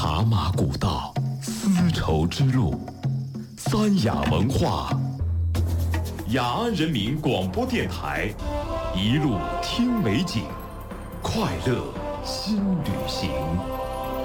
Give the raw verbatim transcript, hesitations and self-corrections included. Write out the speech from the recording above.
茶马古道，丝绸之路，三雅文化。雅安人民广播电台，一路听美景，快乐新旅行。